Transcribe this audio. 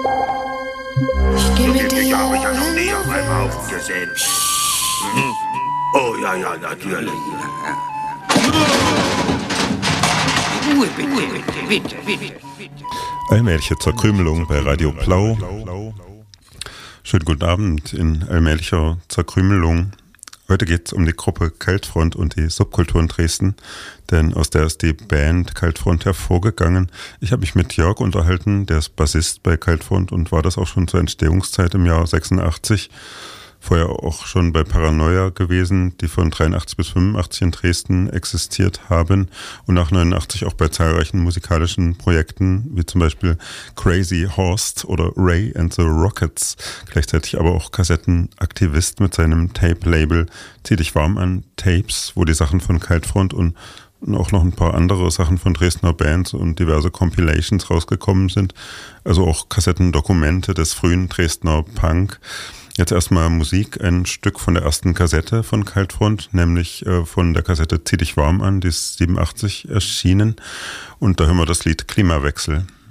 Ich gehe mit dir. Dich habe ich ja noch nie auf einem Haufen gesehen. Oh ja, natürlich. Ruhe, bitte. Allmähliche Zerkrümelung bei Radio Blau. Schönen guten Abend in allmählicher Zerkrümelung. Heute geht es um die Gruppe Kaltfront und die Subkultur in Dresden, denn aus der ist die Band Kaltfront hervorgegangen. Ich habe mich mit Jörg unterhalten, der ist Bassist bei Kaltfront und war das auch schon zur Entstehungszeit im Jahr 86. Vorher auch schon bei Paranoia gewesen, die von 83 bis 85 in Dresden existiert haben und nach 89 auch bei zahlreichen musikalischen Projekten, wie zum Beispiel Crazy Horst oder Ray and the Rockets, gleichzeitig aber auch Kassettenaktivist mit seinem Tape-Label Zieh dich warm an Tapes, wo die Sachen von Kaltfront und auch noch ein paar andere Sachen von Dresdner Bands und diverse Compilations rausgekommen sind, also auch Kassettendokumente des frühen Dresdner Punk. Jetzt erstmal Musik, ein Stück von der ersten Kassette von Kaltfront, nämlich von der Kassette Zieh dich warm an, die ist 87 erschienen und da hören wir das Lied Klimawechsel.